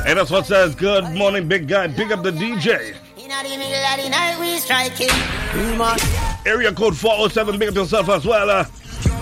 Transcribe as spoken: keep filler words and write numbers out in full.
And that's what says, good morning, big guy. Big up the D J. Area code four oh seven, big up yourself as well. Uh,